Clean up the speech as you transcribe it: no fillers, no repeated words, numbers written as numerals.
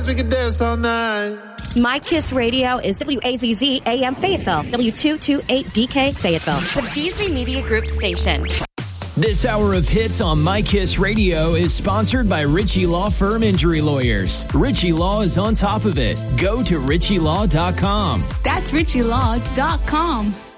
we can dance all night. My Kiss Radio is WAZZ AM Fayetteville, W228DK Fayetteville, the Beasley Media Group station. This hour of hits on My Kiss Radio is sponsored by Ritchie Law Firm Injury Lawyers. Ritchie Law is on top of it. Go to ritchielaw.com. That's ritchielaw.com.